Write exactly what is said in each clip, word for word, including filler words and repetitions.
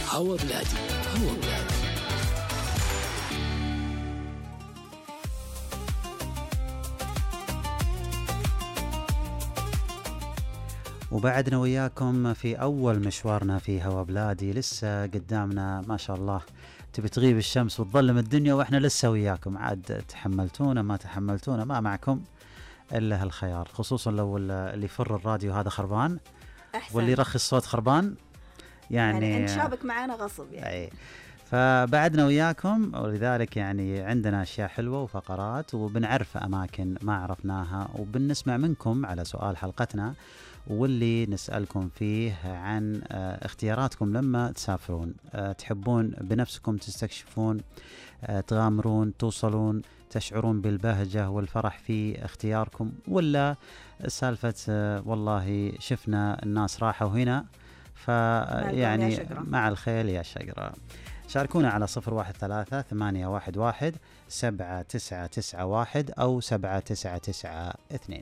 هوا بلادي. هوا بلادي. وبعدنا وياكم في أول مشوارنا في هوا بلادي. لسه قدامنا ما شاء الله، تبي تغيب الشمس وتظلم الدنيا وإحنا لسه وياكم. عاد تحملتونا ما تحملتونا ما معكم إلا هالخيار، خصوصا لو اللي يفر الراديو هذا خربان أحسن. واللي يرخي الصوت خربان، يعني, يعني أنت شابك معانا غصب يعني. أي. فبعدنا وياكم، ولذلك يعني عندنا أشياء حلوة وفقرات، وبنعرف أماكن ما عرفناها، وبنسمع منكم على سؤال حلقتنا واللي نسألكم فيه عن اختياراتكم لما تسافرون. تحبون بنفسكم تستكشفون، تغامرون، توصلون، تشعرون بالبهجة والفرح في اختياركم، ولا سالفة والله شفنا الناس راحوا هنا فيعني مع الخيل يا شقرة. شاركونا على صفر واحد ثلاثة ثمانية واحد واحد سبعة تسعة تسعة واحد أو سبعة تسعة تسعة اثنين.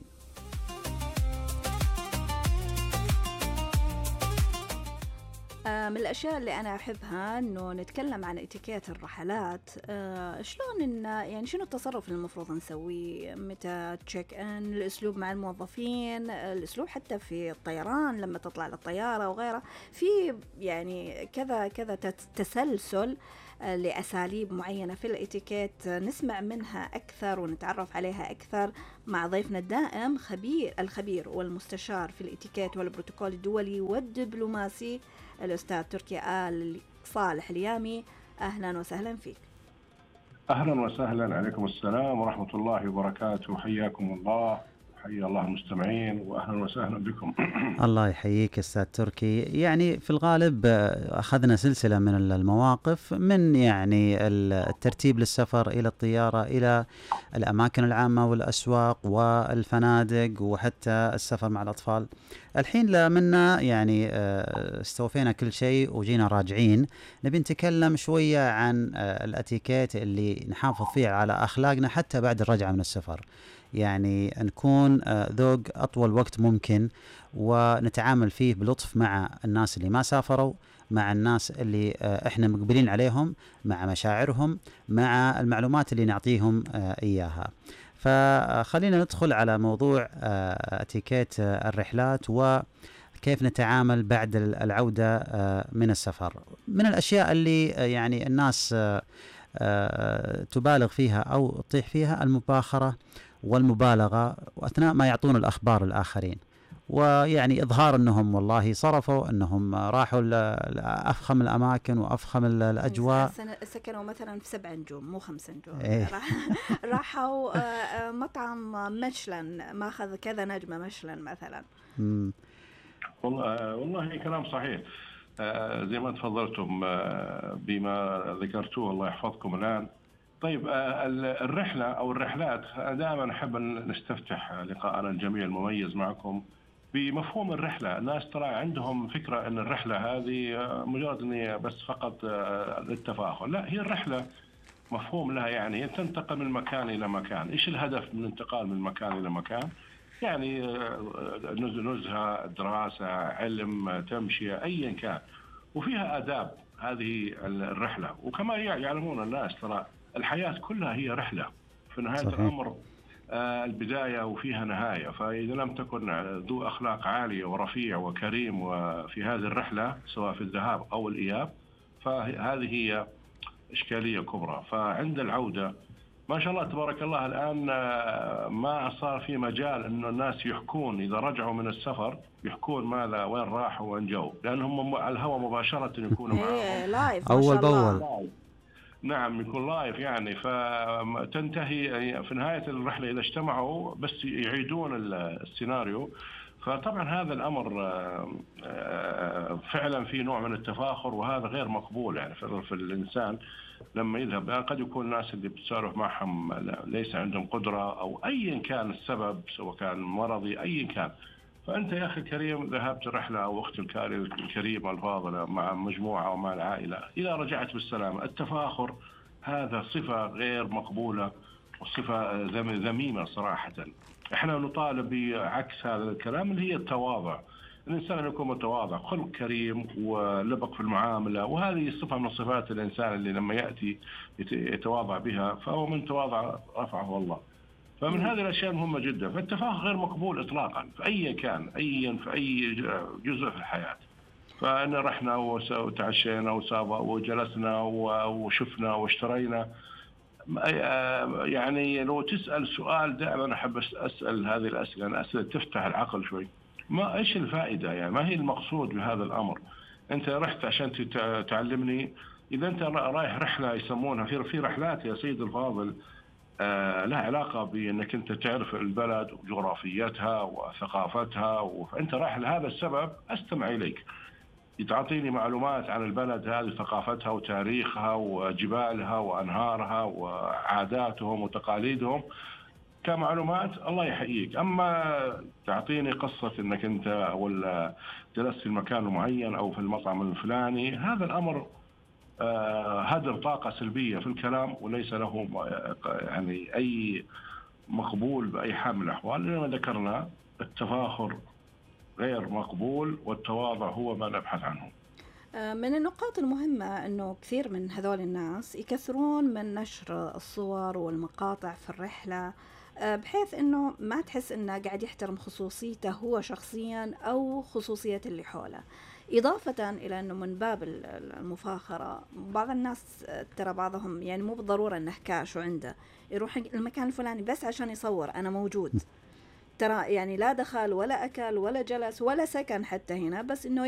من الأشياء اللي أنا أحبها إنه نتكلم عن اتيكيت الرحلات. أه شلون إن يعني شنو التصرف اللي المفروض نسويه متى تشيك إن، الأسلوب مع الموظفين، الأسلوب حتى في الطيران لما تطلع للطيارة وغيرها. في يعني كذا كذا تسلسل لأساليب معينة في الاتيكيت نسمع منها أكثر ونتعرف عليها أكثر مع ضيفنا الدائم خبير الخبير والمستشار في الاتيكيت والبروتوكول الدولي والدبلوماسي الأستاذ تركي آل صالح اليامي. أهلا وسهلا فيك. أهلا وسهلا، عليكم السلام ورحمة الله وبركاته. حياكم الله، حيا الله المستمعين، وأهلا وسهلا بكم. الله يحييك أستاذ تركي. يعني في الغالب أخذنا سلسلة من المواقف، من يعني الترتيب للسفر إلى الطيارة إلى الأماكن العامة والأسواق والفنادق وحتى السفر مع الأطفال. الحين لمنا يعني استوفينا كل شيء وجينا راجعين، نبي نتكلم شوية عن الاتيكيت اللي نحافظ فيه على أخلاقنا حتى بعد الرجعة من السفر. يعني نكون ذوق أطول وقت ممكن، ونتعامل فيه بلطف مع الناس اللي ما سافروا، مع الناس اللي احنا مقبلين عليهم، مع مشاعرهم، مع المعلومات اللي نعطيهم إياها. فخلينا ندخل على موضوع اتيكيت الرحلات وكيف نتعامل بعد العودة من السفر. من الأشياء اللي يعني الناس تبالغ فيها أو تطيح فيها المباخرة والمبالغة وأثناء ما يعطون الأخبار الآخرين، ويعني إظهار أنهم والله صرفوا، أنهم راحوا لأفخم الأماكن وأفخم الأجواء، سكنوا مثلا في سبع نجوم مو خمس نجوم. إيه. راحوا مطعم مشلن ماخذ كذا نجمة مشلن مثلا. والله والله كلام صحيح. زي ما تفضلتم بما ذكرتوه الله يحفظكم الآن. طيب الرحلة أو الرحلات دائما أحب أن نستفتح لقاءنا الجميل المميز معكم بمفهوم الرحلة. الناس ترى عندهم فكرة أن الرحلة هذه مجرد أني بس فقط للتفاخر، لا، هي الرحلة مفهوم لها، يعني تنتقل من مكان إلى مكان. إيش الهدف من الانتقال من مكان إلى مكان؟ يعني نزهة، دراسة، علم، تمشية، أيا كان، وفيها آداب هذه الرحلة. وكما يعلمون الناس ترى الحياة كلها هي رحلة، في نهاية صحيح. الأمر آه البداية وفيها نهاية. فإذا لم تكن ذو أخلاق عالية ورفيع وكريم وفي هذه الرحلة سواء في الذهاب أو الإياب، فهذه هي إشكالية كبرى. فعند العودة ما شاء الله تبارك الله الآن ما صار في مجال إنه الناس يحكون إذا رجعوا من السفر، يحكون ماذا وين راحوا وين جو، لأنهم على الهواء مباشرة يكونوا معهم أول بأول. نعم، يكون لايف يعني. فتنتهي في نهاية الرحلة إذا اجتمعوا بس يعيدون السيناريو. فطبعا هذا الأمر فعلا في نوع من التفاخر، وهذا غير مقبول يعني في الإنسان لما يذهب. قد يكون الناس اللي بتسافر معهم ليس عندهم قدرة أو أيا كان السبب، سواء كان مرضي أيا كان. فأنت يا أخي الكريم ذهبت رحلة أو أختي الكريمة الفاضلة مع مجموعة ومع العائلة، إذا رجعت بالسلامة، التفاخر هذا صفة غير مقبولة وصفة ذميمة صراحة. احنا نطالب بعكس هذا الكلام اللي هي التواضع. الإنسان يكون متواضع، خلق كريم ولبق في المعاملة، وهذه صفة من صفات الإنسان اللي لما يأتي يتواضع بها فهو من تواضع رفعه الله. فمن هذه الأشياء مهمة جدا. فالتفاخر غير مقبول إطلاقا في أي كان، أيا في أي جزء في الحياة. فإن رحنا وتعشينا وجلسنا وشفنا واشترينا، يعني لو تسأل سؤال دائما أحب أسأل هذه الأسئلة، أسئلة تفتح العقل شوي. ما إيش الفائدة؟ يعني ما هي المقصود بهذا الأمر؟ أنت رحت عشان تعلمني، إذا أنت رايح رحلة يسمونها في في رحلات يا سيد الفاضل آه لها علاقة بأنك أنت تعرف البلد وجغرافيتها وثقافتها، فأنت رايح لهذا السبب أستمع إليك، تعطيني معلومات عن البلد هذه، ثقافتها وتاريخها وجبالها وأنهارها وعاداتهم وتقاليدهم كمعلومات، الله يحييك. أما تعطيني قصة أنك أنت ولا جلست في مكان معين أو في المطعم الفلاني، هذا الأمر هدر طاقة سلبية في الكلام وليس له يعني أي مقبول بأي حال من الأحوال. لما ذكرنا التفاخر غير مقبول والتواضع هو ما نبحث عنه. من النقاط المهمة أنه كثير من هذول الناس يكثرون من نشر الصور والمقاطع في الرحلة، بحيث أنه ما تحس أنه قاعد يحترم خصوصيته هو شخصيا أو خصوصية اللي حوله. إضافة إلى أنه من باب المفاخرة بعض الناس ترى بعضهم يعني مو بالضرورة أنه كاش عنده يروح المكان الفلاني بس عشان يصور أنا موجود، ترى يعني لا دخل ولا أكل ولا جلس ولا سكن حتى هنا، بس إنه